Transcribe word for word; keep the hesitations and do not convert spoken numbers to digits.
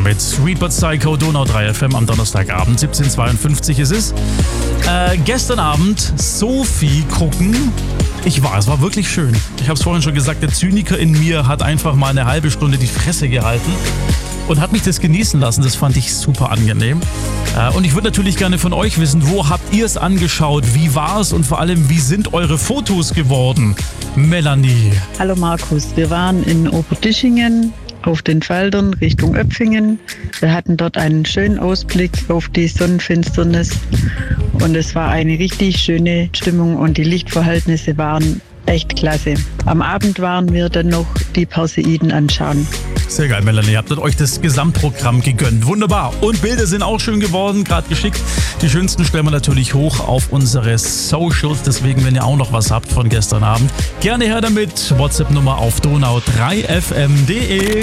mit Sweet But Psycho, Donau drei F M am Donnerstagabend, siebzehn Uhr zweiundfünfzig ist es. Äh, gestern Abend Sophie gucken. Ich war, es war wirklich schön. Ich habe es vorhin schon gesagt, der Zyniker in mir hat einfach mal eine halbe Stunde die Fresse gehalten und hat mich das genießen lassen. Das fand ich super angenehm. Äh, und ich würde natürlich gerne von euch wissen, wo habt ihr es angeschaut? Wie war es und vor allem, wie sind eure Fotos geworden? Melanie. Hallo Markus, wir waren in Oberdischingen auf den Feldern Richtung Öpfingen. Wir hatten dort einen schönen Ausblick auf die Sonnenfinsternis und es war eine richtig schöne Stimmung und die Lichtverhältnisse waren echt klasse. Am Abend waren wir dann noch die Perseiden anschauen. Sehr geil, Melanie. Ihr habt euch das Gesamtprogramm gegönnt. Wunderbar. Und Bilder sind auch schön geworden, gerade geschickt. Die schönsten stellen wir natürlich hoch auf unsere Socials. Deswegen, wenn ihr auch noch was habt von gestern Abend, gerne her damit. WhatsApp-Nummer auf donau drei f m punkt de.